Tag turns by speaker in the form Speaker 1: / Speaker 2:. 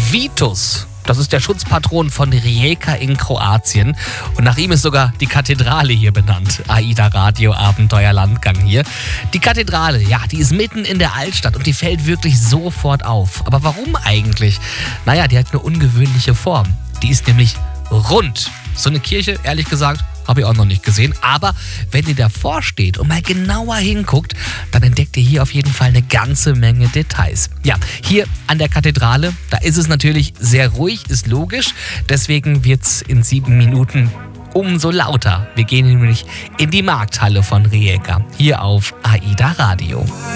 Speaker 1: Vitus. Das ist der Schutzpatron von Rijeka in Kroatien. Und nach ihm ist sogar die Kathedrale hier benannt. AIDA Radio Abenteuerlandgang hier. Die Kathedrale, ja, die ist mitten in der Altstadt und die fällt wirklich sofort auf. Aber warum eigentlich? Naja, die hat eine ungewöhnliche Form. Die ist nämlich rund. So eine Kirche, ehrlich gesagt, habe ich auch noch nicht gesehen. Aber wenn ihr davor steht und mal genauer hinguckt, dann entdeckt ihr hier auf jeden Fall eine ganze Menge Details. Ja, hier an der Kathedrale, da ist es natürlich sehr ruhig, ist logisch. Deswegen wird es in 7 Minuten umso lauter. Wir gehen nämlich in die Markthalle von Rijeka, hier auf AIDA Radio.